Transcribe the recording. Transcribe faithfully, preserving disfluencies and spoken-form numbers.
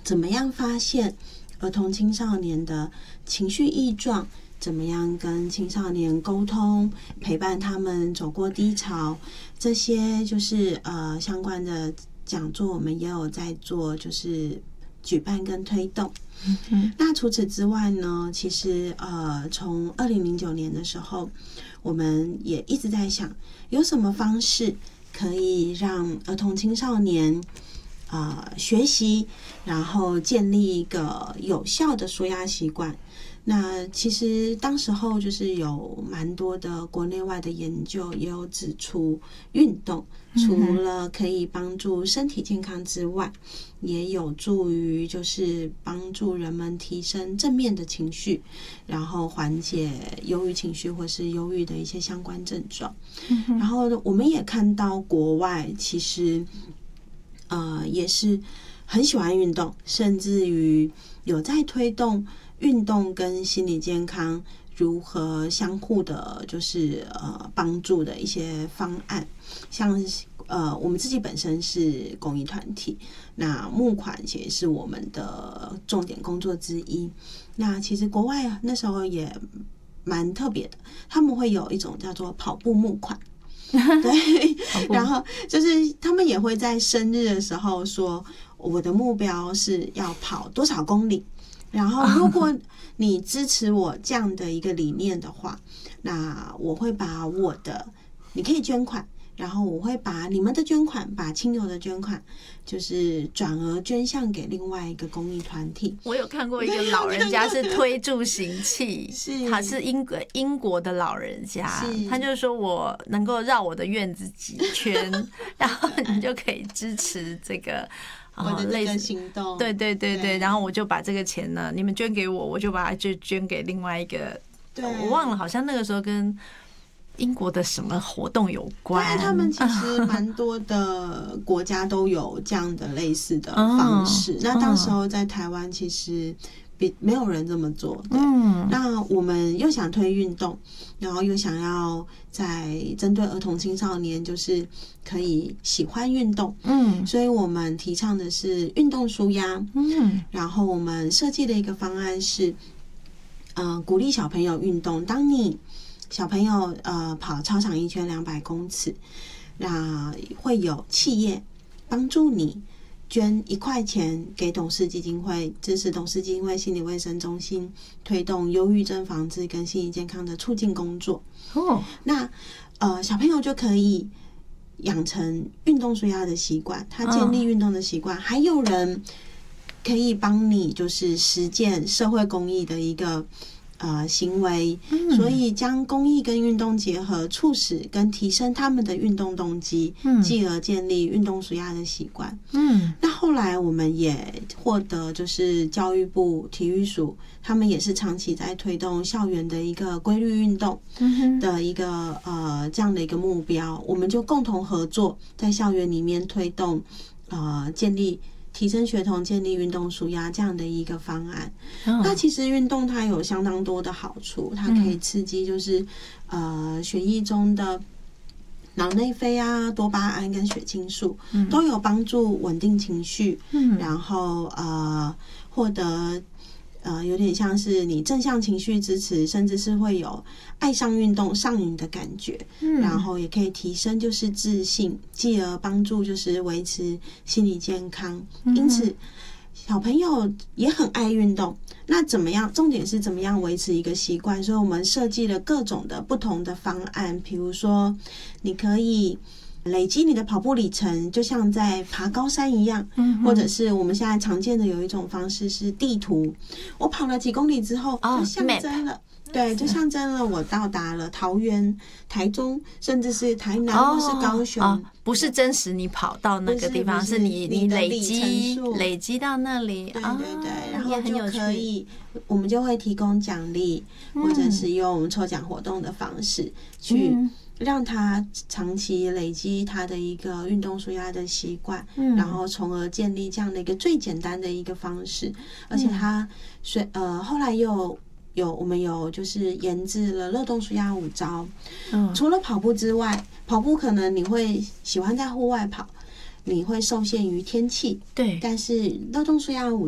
怎么样发现儿童青少年的情绪异状，怎么样跟青少年沟通，陪伴他们走过低潮，这些就是呃相关的讲座，我们也有在做，就是举办跟推动。嗯、那除此之外呢，其实呃从二零零九年的时候，我们也一直在想，有什么方式可以让儿童青少年呃学习，然后建立一个有效的舒压习惯。那其实当时候就是有蛮多的国内外的研究也有指出，运动除了可以帮助身体健康之外，也有助于就是帮助人们提升正面的情绪，然后缓解忧郁情绪或是忧郁的一些相关症状。然后我们也看到国外其实呃也是很喜欢运动，甚至于有在推动运动跟心理健康如何相互的，就是呃帮助的一些方案，像呃我们自己本身是公益团体，那募款其实是我们的重点工作之一。那其实国外那时候也蛮特别的，他们会有一种叫做跑步募款。对，然后就是他们也会在生日的时候说，我的目标是要跑多少公里。然后如果你支持我这样的一个理念的话，那我会把我的，你可以捐款，然后我会把你们的捐款，把亲友的捐款，就是转而捐向给另外一个公益团体。 我有看过一个老人家是推助行器，是他是英国英国的老人家，他就说我能够绕我的院子几圈，然后你就可以支持这个。 我的这个行动， 对对对 对, 对，然后我就把这个钱呢，你们捐给我，我就把它就捐给另外一个，我忘了，好像那个时候跟英国的什么活动有关。 对，他们其实蛮多的国家都有这样的类似的方式。嗯、那当时候在台湾其实比没有人这么做，对。嗯、那我们又想推运动，然后又想要在针对儿童青少年，就是可以喜欢运动，嗯，所以我们提倡的是运动舒压，嗯，然后我们设计的一个方案是，呃，鼓励小朋友运动。当你小朋友呃跑操场一圈两百公尺，那会有企业帮助你捐一块钱给董事基金会，支持董事基金会心理卫生中心推动忧郁症防治跟心理健康的促进工作。哦，那呃小朋友就可以养成运动舒压的习惯，他建立运动的习惯，哦、还有人可以帮你就是实践社会公益的一个呃行为，嗯、所以将公益跟运动结合，促使跟提升他们的运动动机，嗯、继而建立运动舒压的习惯。嗯，那后来我们也获得就是教育部体育署，他们也是长期在推动校园的一个规律运动的一个呃这样的一个目标，我们就共同合作在校园里面推动呃建立。提升学童建立运动舒压这样的一个方案。哦、那其实运动它有相当多的好处，它可以刺激就是呃血液中的脑内啡啊、多巴胺跟血清素，嗯、都有帮助稳定情绪，嗯、然后呃获得呃有点像是你正向情绪支持，甚至是会有爱上运动上瘾的感觉，嗯、然后也可以提升就是自信，继而帮助就是维持心理健康。嗯、因此小朋友也很爱运动，那怎么样？重点是怎么样维持一个习惯？所以我们设计了各种的不同的方案，比如说你可以累积你的跑步里程，就像在爬高山一样，嗯、或者是我们现在常见的有一种方式是地图，我跑了几公里之后，就象征了。Oh, 对，就象征了我到达了桃园、台中，甚至是台南或是高雄。 哦哦、不是真实你跑到那个地方，是, 是你你累积累积到那里。 对对对，哦、然后就可以，我们就会提供奖励，嗯、或者是用抽奖活动的方式去让他长期累积他的一个运动舒压的习惯，嗯、然后从而建立这样的一个最简单的一个方式，而且他随呃后来又。有我们有就是研制了乐动舒压五招，嗯、除了跑步之外，跑步可能你会喜欢在户外跑，你会受限于天气， 对， 但是乐动舒压五